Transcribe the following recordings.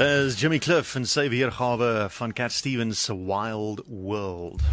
Dis Jimmy Cliff en sy weergawe van Cat Stevens' Wild World.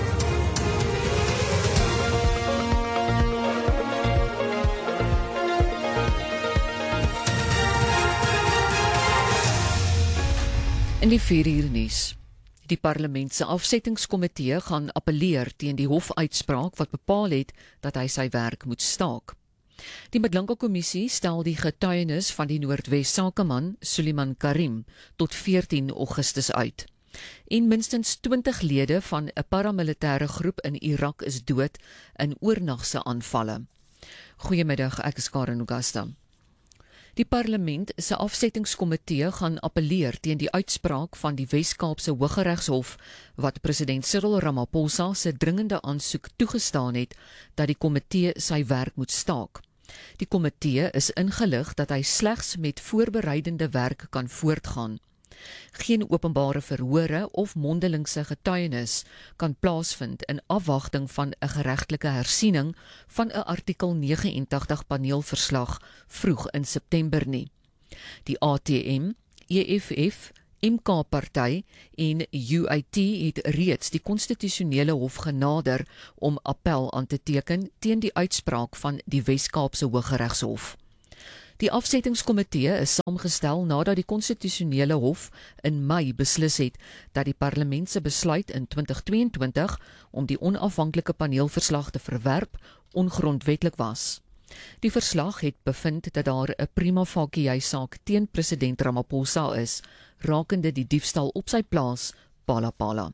In die 4 uur nuus. Die parlement se afsettingskomitee gaan appeleer teen die hofuitspraak wat bepaal het dat hy sy werk moet staak. Die Madlanka-kommissie stel die getuienis van die Noordwes sakeman Suleiman Karim tot 14 Augustus uit. En minstens 20 lede van 'n paramilitêre groep in Irak is dood in oornagse aanvalle. Goeiemiddag, ek is Karen Augusta. Die parlement se afsettingskomitee gaan appeleer teen die uitspraak van die Wes-Kaapse Hooggeregshof wat president Cyril Ramaphosa se dringende aansoek toegestaan het dat die komitee sy werk moet staak. Die komitee is ingelig dat hy slegs met voorbereidende werk kan voortgaan. Geen openbare verhore of mondelingse getuienis kan plaasvind in afwagting van 'n geregtelike hersiening van 'n artikel 89 paneelverslag vroeg in September nie. Die ATM, EFF, MK-party en UIT het reeds die konstitusionele hof genader om appel aan te teken teen die uitspraak van die Wes-Kaapse Hooggeregshof. Die afsettingskomitee is saamgestel nadat die konstitusionele hof in Mei beslis het dat die parlement se besluit in 2022 om die onafhanklike paneelverslag te verwerp ongrondwetlik was. Die verslag het bevind dat daar 'n prima facie saak teen president Ramaphosa is, rakende die diefstal op sy plaas Palapala.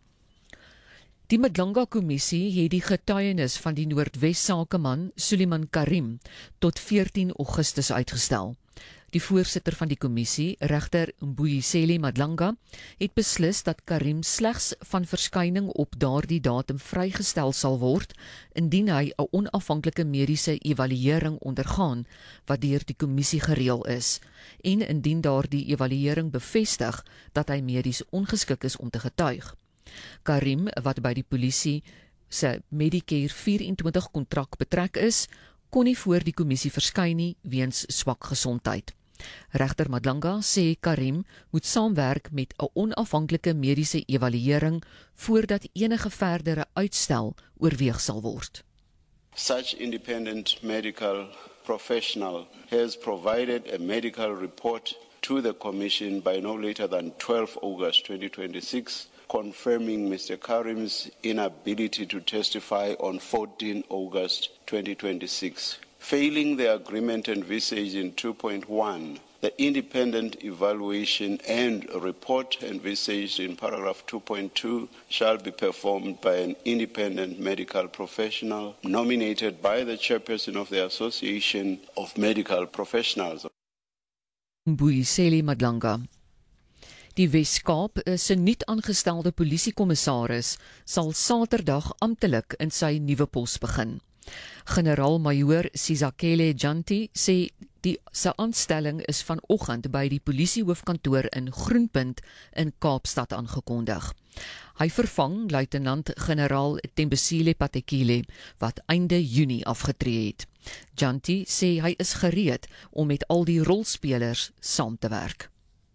Die Madlanka-kommissie het die getuienis van die Noordwes sakeman Suleiman Karim tot 14 Augustus uitgestel. Die voorsitter van die kommissie, regter Mbuyiseli Madlanga, het beslis dat Karim slegs van verskyning op daardie datum vrygestel sal word indien hy 'n onafhanklike mediese evaluering ondergaan wat deur die kommissie gereël is en indien daardie evaluering bevestig dat hy medies ongeskik is om te getuig. Karim, wat by die polisie se Medicare 24 kontrak betrek is, kon nie voor die kommissie verskyn nie weens swak gesondheid. Regter Madlanga sê Karim moet saamwerk met 'n onafhanklike mediese evaluering voordat enige verdere uitstel oorweeg sal word. Such independent medical professional has provided a medical report to the Commission by no later than 12 August 2026, confirming Mr. Karim's inability to testify on 14 August 2026. Failing the agreement envisaged in 2.1, the independent evaluation and report envisaged in paragraph 2.2 shall be performed by an independent medical professional nominated by the chairperson of the Association of Medical Professionals. Mbuyiseli Madlanga. Die Wes-Kaap se nuut aangestelde polisiekommissaris sal Saterdag amptelik in sy nuwe pos begin. Generaal-majoor Sizakele Janti sê sy aanstelling is vanoggend by die polisiehoofkantoor in Groenpunt in Kaapstad aangekondig. Hy vervang luitenant-generaal Tembisile Patekile wat einde Junie afgetree het. Janti sê hy is gereed om met al die rolspelers saam te werk.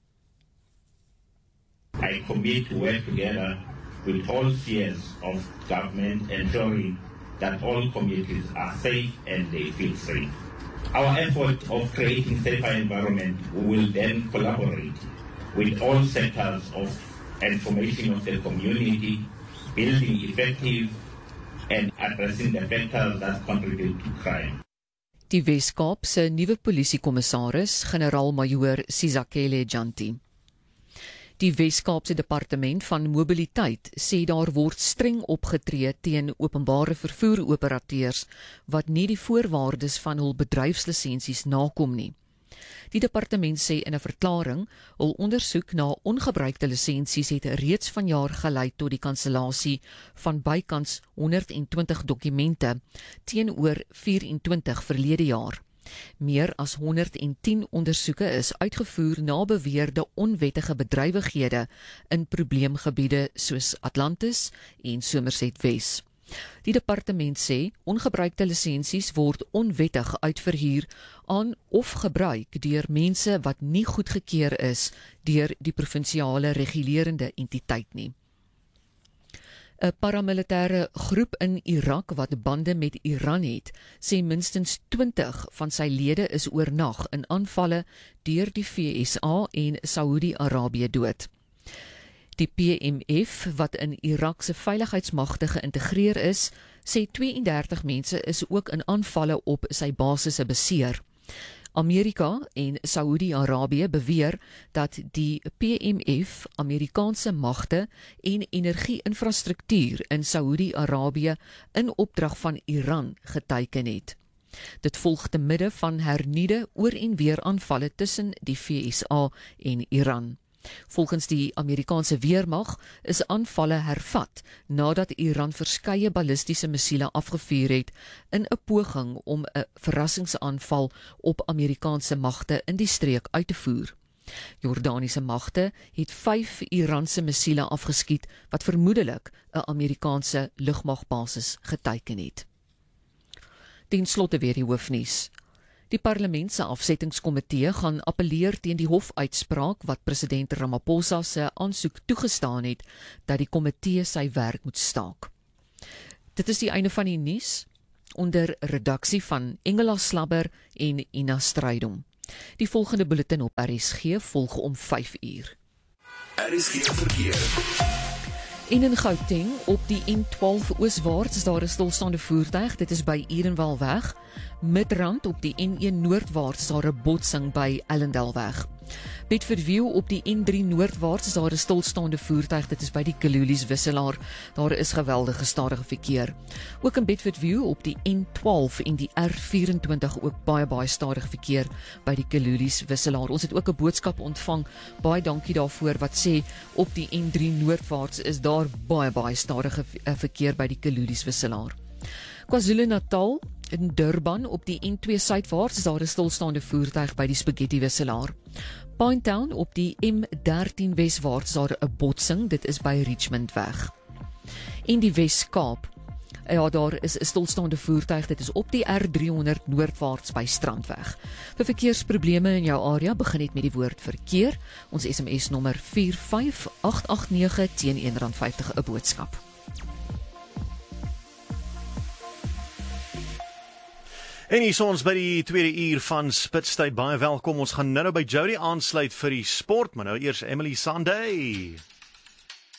I commit to work together with all spheres of government, ensuring that all communities are safe and they feel safe. Our effort of creating a safer environment will then collaborate with all sectors of information of the community, building effective and addressing the factors that contribute to crime. Die Wes-Kaap se nuwe polisiekommissaris, generaal-majoor Sizakele Janti. Die Wes-Kaapse Departement van Mobiliteit sê daar word streng opgetree teen openbare vervoeroperateurs wat nie die voorwaardes van hul bedryfslisensies nakom nie. Die departement sê in 'n verklaring, hul ondersoek na ongebruikte lisensies het reeds vanjaar gelei tot die kansellasie van bykans 120 dokumente teenoor 24 verlede jaar. Meer as 110 ondersoeke is uitgevoer na beweerde onwettige bedrywighede in probleemgebiede soos Atlantis en Somerset Wes. Die departement sê ongebruikte lisensies word onwettig uitverhuur aan of gebruik deur mense wat nie goedgekeur is deur die provinsiale regulerende entiteit nie. 'n Paramilitêre groep in Irak wat bande met Iran het, sê minstens 20 van sy lede is oornag in aanvalle deur die VSA en Saudi-Arabië dood. Die PMF, wat in Irak se veiligheidsmagte geïntegreer is, sê 32 mense is ook in aanvalle op sy basisse beseer. Amerika en Saudi-Arabië beweer dat die PMF Amerikaanse magte en energie-infrastruktuur in Saudi-Arabië in opdrag van Iran geteiken het. Dit volg te midde van hernuide oor en weer aanvalle tussen die VSA en Iran. Volgens die Amerikaanse weermag is aanvalle hervat nadat Iran verskeie ballistiese missiele afgevuur het in 'n poging om 'n verrassingsaanval op Amerikaanse magte in die streek uit te voer. Jordaniese magte het 5 Iranse missiele afgeskiet wat vermoedelik 'n Amerikaanse lugmagbasis geteiken het. Ten slotte weer die hoofnuus. Die parlement se afsettingskomitee gaan appeleer teen die hofuitspraak wat president Ramaphosa se aansoek toegestaan het dat die komitee sy werk moet staak. Dit is die einde van die nuus onder redaksie van Engela Slabber en Ina Strydom. Die volgende bulletin op RSG volg om 5 uur. RSG verkeer. En in Gauteng op die N12 ooswaarts is daar 'n stilstaande voertuig, dit is by Edenwalweg. Midrand op die N1 noordwaarts is daar 'n botsing by Ellendalweg. Bedfordview op die N3 noordwaarts is daar 'n stilstaande voertuig, dit is by die Kalulies wisselaar. Daar is geweldige stadige verkeer. Ook in Bedfordview op die N12 en die R24 ook baie stadige verkeer by die Kalulies wisselaar. Ons het ook 'n boodskap ontvang, baie dankie daarvoor, wat sê op die N3 noordwaarts is daar baie stadige verkeer by die Kalulies wisselaar. KwaZulu-Natal in Durban op die N2 suidwaarts is daar 'n stilstaande voertuig by die Spaghetti wisselaar. Pinetown op die M13 weswaarts is daar 'n botsing, dit is by Richmondweg. In die Wes-Kaap, ja, daar is 'n stilstaande voertuig, dit is op die R300 noordwaarts by Strandweg. Vir verkeersprobleme in jou area, begin net met die woord verkeer. Ons SMS nommer 45889 teen R1.50 'n boodskap. En hier is ons by die tweede uur van Spitstyd. Baie welkom. Ons gaan nou by Jody aansluit vir die sport, maar nou eers Emily Sunday.